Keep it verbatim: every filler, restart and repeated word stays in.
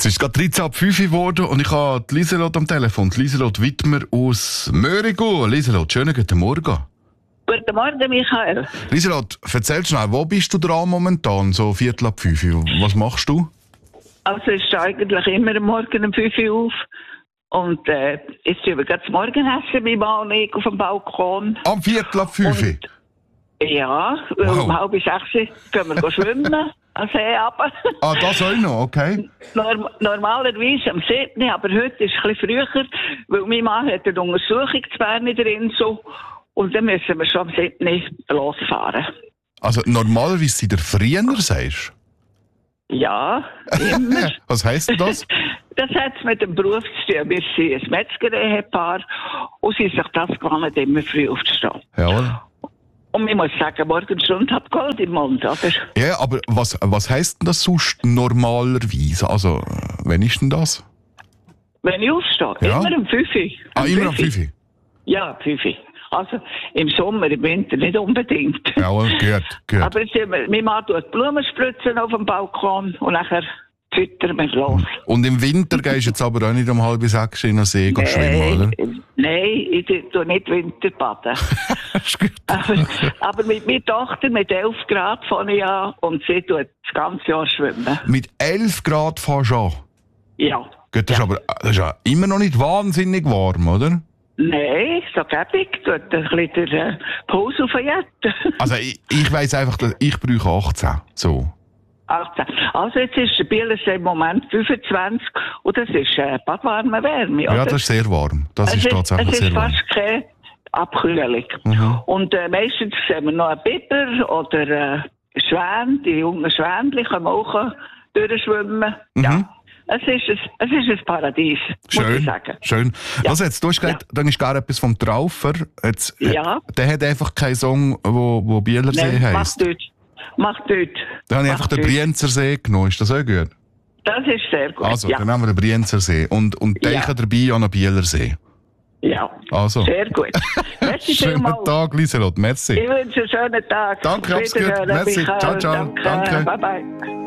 Es ist gerade dreizehn ab fünf geworden und ich habe die Lieselot am Telefon. Die Lieselot Wittmer aus Mörigu. Lieselot, schönen guten Morgen. Guten Morgen, Michael. Lieselot, erzähl schnell, wo bist du dran momentan, so Viertel ab fünf? Was machst du? Also ich stehe eigentlich immer am Morgen um fünf Uhr auf. Und äh, jetzt tun wir gerade das Morgenessen bei Mann und ich auf dem Balkon. Am Viertel ab fünf? Und, ja, wow. Um halb sechs gehen wir schwimmen. Am See runter. Ah, das auch noch, okay. Norm- normalerweise am siebten, aber heute ist es ein bisschen früher, weil mein Mann hat eine Untersuchung zu Bern in der Insel. Und dann müssen wir schon am siebten losfahren. Also normalerweise seid ihr früher, sagst du? Ja, immer. Was heisst denn das? Das hat es mit dem Beruf zu tun. Wir sind ein Metzger-Ehepaar und sie sich das gewohnt, immer früh aufzustehen. Jawohl. Und ich muss sagen, Morgenstunde hat Gold im Mund, oder? Ja, aber was, was heisst denn das sonst normalerweise? Also, wann ist denn das? Wenn ich aufstehe, Ja. immer um fünf Uhr. Ah, immer um fünf Uhr? Ja, fünf Uhr. Also im Sommer, im Winter nicht unbedingt. Jawohl, gut, gut. Aber jetzt sind wir, mein Mann tut Blumen spritzen auf dem Balkon und nachher füttern wir los. Und im Winter gehst du jetzt aber auch nicht um halb sechs in den See Nein, schwimmen, oder? Nein, ich tue nicht Winterbaden. aber, aber mit meiner Tochter mit elf Grad fange ich an und sie tut das ganze Jahr schwimmen. Mit elf Grad fährst du an? Ja. Gut, das, Ja. ist aber, das ist ja immer noch nicht wahnsinnig warm, oder? Nein, so gäbig. Tut ein bisschen der äh, Puls aufjetten. Also ich, ich weiss einfach, dass ich brauche achtzehn. So. achtzehn. Also jetzt ist der Bielersee im Moment fünfundzwanzig und das ist äh, badwarme Wärme. Ja, oder? das ist sehr warm. Das es ist tatsächlich es sehr ist warm. fast keine Abkühlung. Mhm. Und äh, meistens sehen wir noch einen Biber oder äh, Schwäne, die jungen Schwänchen können auch durchschwimmen. Mhm. Ja. Es ist, ein, es ist ein Paradies, muss ich Schön, sagen. schön. Ja. Also jetzt, du hast gesagt, dann ist gar etwas vom Traufer. Jetzt, äh, Ja. Der hat einfach keinen Song, wo, wo Bielersee Nein, mach heisst. dort. Mach dort. Dann habe ich Mach einfach den dort. Brienzer See genommen. Ist das auch gut? Das ist sehr gut. Also, ja. dann haben wir den Brienzer See. Und, und Ja. denken dabei an den Bielersee. ja. Also. Sehr gut. Merci Schönen vielmals. Tag, Lieselot. Merci. Ich wünsche einen schönen Tag. Danke, Auf hab's gut. Wiederhören, Merci. Michael. Ciao, ciao. Danke. Danke. Bye, bye.